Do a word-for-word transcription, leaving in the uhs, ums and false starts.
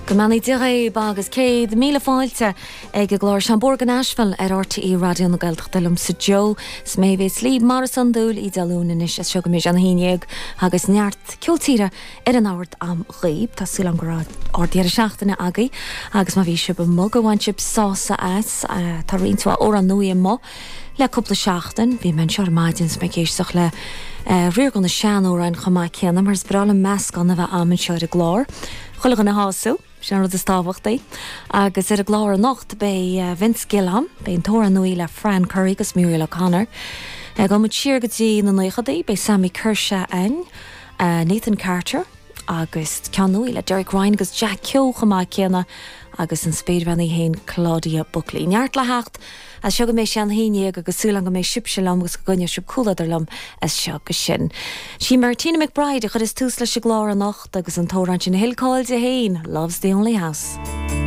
Gomani diré bagus céad míle fáilte ag go glóir Seanborg an Ashfall ar R T É radio na Gaeltacht dulum sa Joe smévé slí mar san dúil I dalún is as seo méid an híineag agus neart ceoltíre ar an áhart am ghaib Tású an gorá ordiar seachtainna agaí agus má bhí sib an mug bhain sib sása as tá riontu ó an nui mo le cúpla seachtain bhí men sear maidins me céisteach le riir gan na seanú an chomá ceanna mars brala meas gan a bheith amman seir a glár chuile gan na hású Sean rud is tábhachtaí agus ar a glár a nacht bei uh, Vince Gilham bei an tóra nui le Fran Curry agus Muriel O'Connor uh, go mu tír go dtí na nuichadaí bei Sammy Kershaw ein uh, Nathan Carter agus cean nui le Derek Ryan agus Jack Keogh chomá ceanna agus an spéadhhaí hain Claudia Buckley neart le hacht as seo go mééis sean haíag agus súlan go mééis sibse lam agus go gunne sib cooladidir lam as seo go sin. Sí Martina McBride a chud is tús leis se glár a nacht agus an tóran sin hillcáil de hain, Love's the Only House.